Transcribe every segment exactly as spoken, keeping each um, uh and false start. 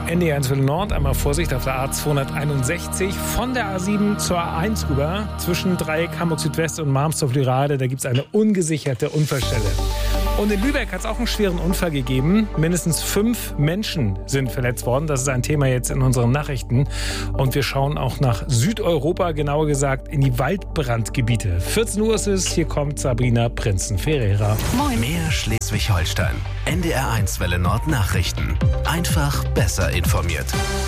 N D R eins Welle Nord, einmal Vorsicht auf der A zweihunderteinundsechzig von der A sieben zur A eins rüber. Zwischen Dreieck Hamburg Südwest und Marmstorf-Lürade, da gibt es eine ungesicherte Unfallstelle. Und in Lübeck hat es auch einen schweren Unfall gegeben. Mindestens fünf Menschen sind verletzt worden. Das ist ein Thema jetzt in unseren Nachrichten. Und wir schauen auch nach Südeuropa, genauer gesagt in die Waldbrandgebiete. vierzehn Uhr ist es, hier kommt Sabrina Prinzen-Ferreira. Moin. Mehr Schleswig-Holstein. N D R eins Welle Nord Nachrichten. Einfach besser informiert.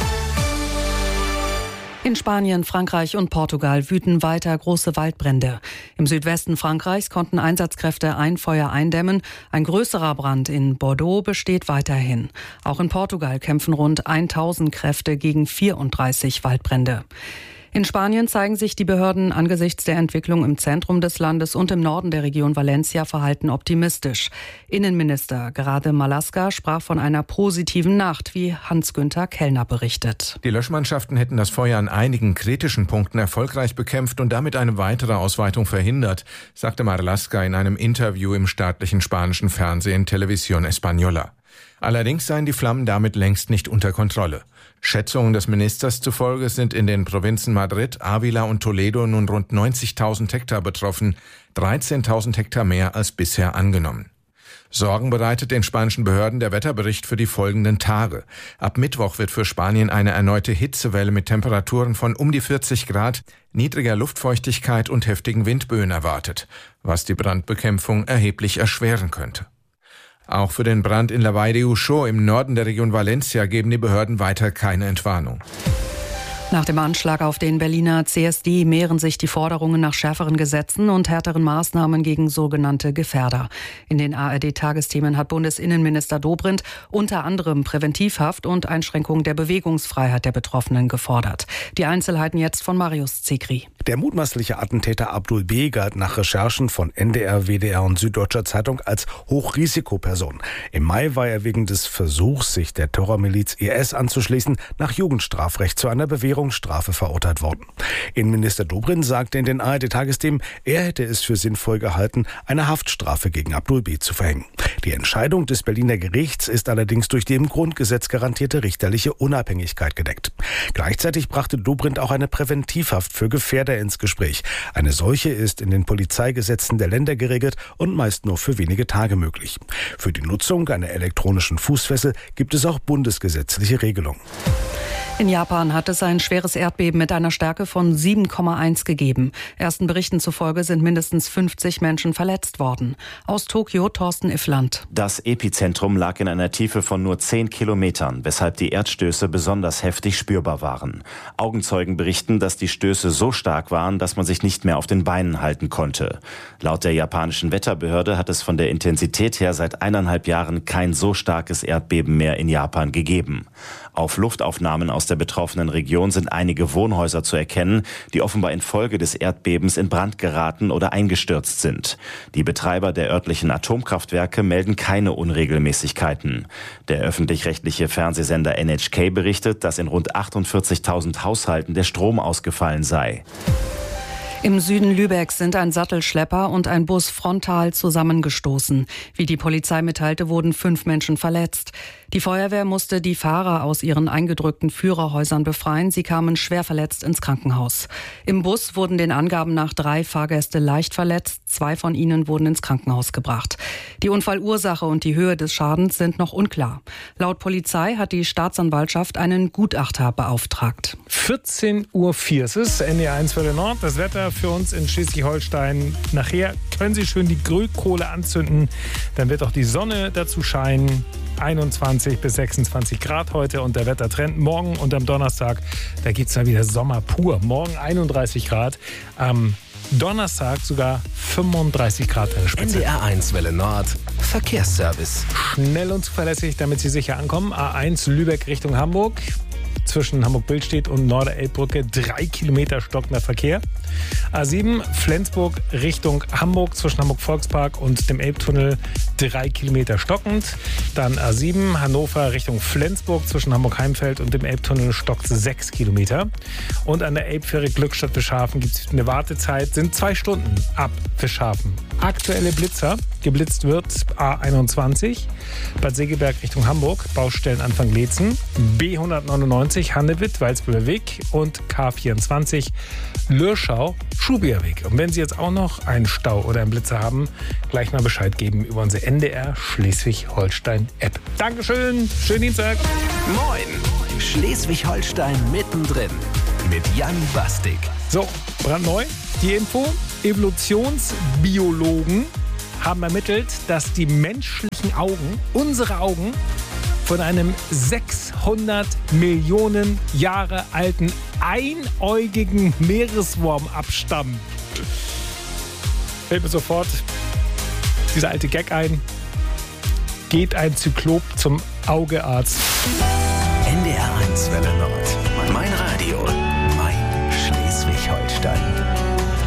In Spanien, Frankreich und Portugal wüten weiter große Waldbrände. Im Südwesten Frankreichs konnten Einsatzkräfte ein Feuer eindämmen. Ein größerer Brand in Bordeaux besteht weiterhin. Auch in Portugal kämpfen rund tausend Kräfte gegen vierunddreißig Waldbrände. In Spanien zeigen sich die Behörden angesichts der Entwicklung im Zentrum des Landes und im Norden der Region Valencia verhalten optimistisch. Innenminister Grade Marlaska sprach von einer positiven Nacht, wie Hans-Günther Kellner berichtet. Die Löschmannschaften hätten das Feuer an einigen kritischen Punkten erfolgreich bekämpft und damit eine weitere Ausweitung verhindert, sagte Marlaska in einem Interview im staatlichen spanischen Fernsehen Televisión Española. Allerdings seien die Flammen damit längst nicht unter Kontrolle. Schätzungen des Ministers zufolge sind in den Provinzen Madrid, Ávila und Toledo nun rund neunzigtausend Hektar betroffen, dreizehntausend Hektar mehr als bisher angenommen. Sorgen bereitet den spanischen Behörden der Wetterbericht für die folgenden Tage. Ab Mittwoch wird für Spanien eine erneute Hitzewelle mit Temperaturen von um die vierzig Grad, niedriger Luftfeuchtigkeit und heftigen Windböen erwartet, was die Brandbekämpfung erheblich erschweren könnte. Auch für den Brand in La Vall de Uxó im Norden der Region Valencia geben die Behörden weiter keine Entwarnung. Nach dem Anschlag auf den Berliner C S D mehren sich die Forderungen nach schärferen Gesetzen und härteren Maßnahmen gegen sogenannte Gefährder. In den A R D-Tagesthemen hat Bundesinnenminister Dobrindt unter anderem Präventivhaft und Einschränkung der Bewegungsfreiheit der Betroffenen gefordert. Die Einzelheiten jetzt von Marius Zekri. Der mutmaßliche Attentäter Abdul B. galt nach Recherchen von N D R, W D R und Süddeutscher Zeitung als Hochrisikoperson. Im Mai war er wegen des Versuchs, sich der Terrormiliz I S anzuschließen, nach Jugendstrafrecht zu einer Bewährungsstrafe verurteilt worden. Innenminister Dobrindt sagte in den A R D-Tagesthemen, er hätte es für sinnvoll gehalten, eine Haftstrafe gegen Abdul B. zu verhängen. Die Entscheidung des Berliner Gerichts ist allerdings durch die im Grundgesetz garantierte richterliche Unabhängigkeit gedeckt. Gleichzeitig brachte Dobrindt auch eine Präventivhaft für Gefährder ins Gespräch. Eine solche ist in den Polizeigesetzen der Länder geregelt und meist nur für wenige Tage möglich. Für die Nutzung einer elektronischen Fußfessel gibt es auch bundesgesetzliche Regelungen. In Japan hat es ein schweres Erdbeben mit einer Stärke von sieben Komma eins gegeben. Ersten Berichten zufolge sind mindestens fünfzig Menschen verletzt worden. Aus Tokio, Thorsten Iffland. Das Epizentrum lag in einer Tiefe von nur zehn Kilometern, weshalb die Erdstöße besonders heftig spürbar waren. Augenzeugen berichten, dass die Stöße so stark waren, dass man sich nicht mehr auf den Beinen halten konnte. Laut der japanischen Wetterbehörde hat es von der Intensität her seit eineinhalb Jahren kein so starkes Erdbeben mehr in Japan gegeben. Auf Luftaufnahmen aus der betroffenen Region sind einige Wohnhäuser zu erkennen, die offenbar infolge des Erdbebens in Brand geraten oder eingestürzt sind. Die Betreiber der örtlichen Atomkraftwerke melden keine Unregelmäßigkeiten. Der öffentlich-rechtliche Fernsehsender N H K berichtet, dass in rund achtundvierzigtausend Haushalten der Strom ausgefallen sei. Im Süden Lübecks sind ein Sattelschlepper und ein Bus frontal zusammengestoßen. Wie die Polizei mitteilte, wurden fünf Menschen verletzt. Die Feuerwehr musste die Fahrer aus ihren eingedrückten Führerhäusern befreien. Sie kamen schwer verletzt ins Krankenhaus. Im Bus wurden den Angaben nach drei Fahrgäste leicht verletzt. Zwei von ihnen wurden ins Krankenhaus gebracht. Die Unfallursache und die Höhe des Schadens sind noch unklar. Laut Polizei hat die Staatsanwaltschaft einen Gutachter beauftragt. vierzehn Uhr vier ist es, N D R eins Welle Nord. Das Wetter für uns in Schleswig-Holstein. Nachher können Sie schön die Grillkohle anzünden. Dann wird auch die Sonne dazu scheinen. einundzwanzig bis sechsundzwanzig Grad heute und der Wettertrend. Morgen und am Donnerstag, da gibt es mal wieder Sommer pur. Morgen einunddreißig Grad, am Donnerstag sogar fünfunddreißig Grad an der Spitze. N D R eins Welle Nord, Verkehrsservice. Schnell und zuverlässig, damit Sie sicher ankommen. A eins Lübeck Richtung Hamburg. zwischen Hamburg-Billstedt und Norderelbbrücke drei Kilometer stockender Verkehr. A sieben Flensburg Richtung Hamburg zwischen Hamburg-Volkspark und dem Elbtunnel drei Kilometer stockend. Dann A sieben Hannover Richtung Flensburg zwischen Hamburg-Heimfeld und dem Elbtunnel stockt sechs Kilometer. Und an der Elbfähre Glückstadt-Fischhafen gibt es eine Wartezeit, sind zwei Stunden ab Fischhafen. Aktuelle Blitzer, geblitzt wird A einundzwanzig, Bad Segeberg Richtung Hamburg, Baustellen Anfang Leetzen, B hundertneunundneunzig Handewitt, Walsbühler Weg und K vierundzwanzig Lürschau, Schubierweg. Und wenn Sie jetzt auch noch einen Stau oder einen Blitzer haben, gleich mal Bescheid geben über unsere N D R Schleswig-Holstein-App. Dankeschön, schönen Dienstag. Moin, Schleswig-Holstein mittendrin mit Jan Bastik. So, brandneu, die Info. Evolutionsbiologen haben ermittelt, dass die menschlichen Augen, unsere Augen, von einem sechshundert Millionen Jahre alten einäugigen Meereswurm abstammen. Fällt mir sofort dieser alte Gag ein. Geht ein Zyklop zum Augearzt. N D R eins Welle Nord.